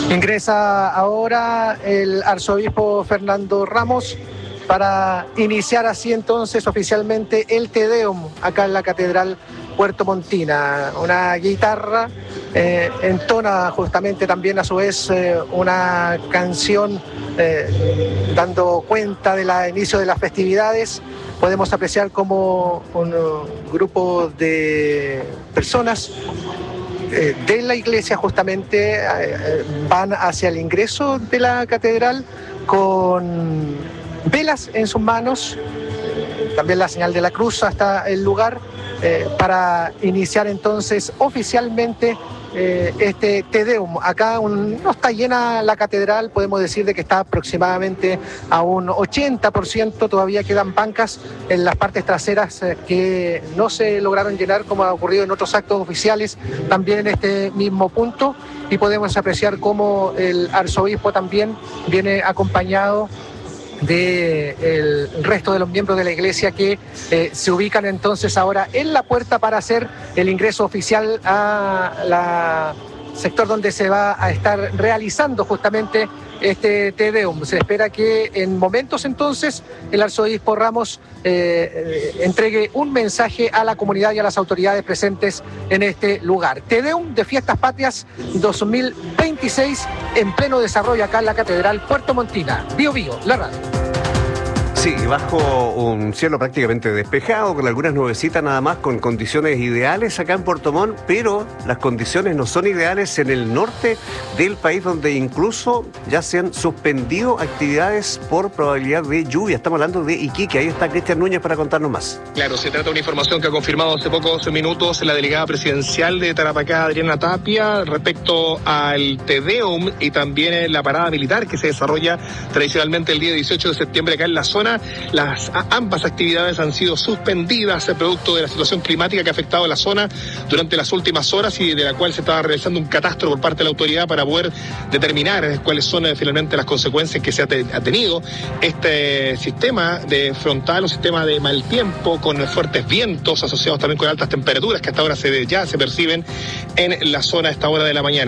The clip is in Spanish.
Ingresa ahora el arzobispo Fernando Ramos para iniciar así entonces oficialmente el Te Deum acá en la Catedral Puertomontina. Una guitarra entona justamente también a su vez una canción dando cuenta del inicio de las festividades. Podemos apreciar como un grupo de personas de la iglesia justamente van hacia el ingreso de la catedral con velas en sus manos, también la señal de la cruz hasta el lugar, para iniciar entonces oficialmente este Te Deum. Acá no está llena la catedral, podemos decir de que está aproximadamente a un 80%, todavía quedan bancas en las partes traseras que no se lograron llenar como ha ocurrido en otros actos oficiales, también en este mismo punto, y podemos apreciar cómo el arzobispo también viene acompañado del resto de los miembros de la iglesia que se ubican entonces ahora en la puerta para hacer el ingreso oficial a la sector donde se va a estar realizando justamente este Te Deum. Se espera que en momentos entonces el arzobispo Ramos entregue un mensaje a la comunidad y a las autoridades presentes en este lugar. Te Deum de Fiestas Patrias 2026 en pleno desarrollo acá en la Catedral Puertomontina. Bío Bío, la radio. Sí, bajo un cielo prácticamente despejado, con algunas nubecitas nada más, con condiciones ideales acá en Puerto Montt, pero las condiciones no son ideales en el norte del país, donde incluso ya se han suspendido actividades por probabilidad de lluvia. Estamos hablando de Iquique. Ahí está Cristian Núñez para contarnos más. Claro, se trata de una información que ha confirmado hace pocos minutos la delegada presidencial de Tarapacá, Adriana Tapia, respecto al Te Deum y también la parada militar que se desarrolla tradicionalmente el día 18 de septiembre acá en la zona. Ambas actividades han sido suspendidas producto de la situación climática que ha afectado a la zona durante las últimas horas y de la cual se estaba realizando un catastro por parte de la autoridad para poder determinar cuáles son finalmente las consecuencias que se ha tenido este sistema de frontal, un sistema de mal tiempo con fuertes vientos asociados también con altas temperaturas que hasta ahora ya se perciben en la zona a esta hora de la mañana.